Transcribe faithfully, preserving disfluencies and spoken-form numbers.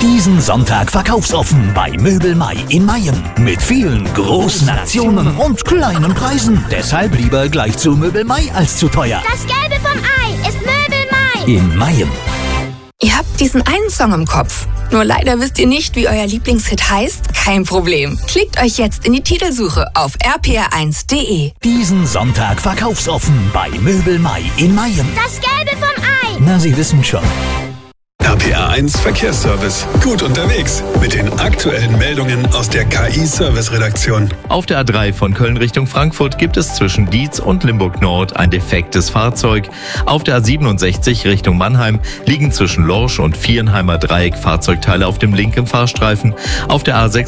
Diesen Sonntag verkaufsoffen bei Möbel Mai in Mayen. Mit vielen großen Aktionen und kleinen Preisen. Deshalb lieber gleich zu Möbel Mai als zu teuer. Das Gelbe vom Ei ist Möbel Mai. In Mayen. Ihr habt diesen einen Song im Kopf. Nur leider wisst ihr nicht, wie euer Lieblingshit heißt? Kein Problem. Klickt euch jetzt in die Titelsuche auf r p r eins punkt d e. Diesen Sonntag verkaufsoffen bei Möbel Mai in Mayen. Das Gelbe vom Ei. Na, Sie wissen schon. R P R eins Verkehrsservice. Gut unterwegs mit den aktuellen Meldungen aus der K I-Service-Redaktion. Auf der A drei von Köln Richtung Frankfurt gibt es zwischen Dietz und Limburg Nord ein defektes Fahrzeug. Auf der A siebenundsechzig Richtung Mannheim liegen zwischen Lorsch und Vierenheimer Dreieck Fahrzeugteile auf dem linken Fahrstreifen. Auf der A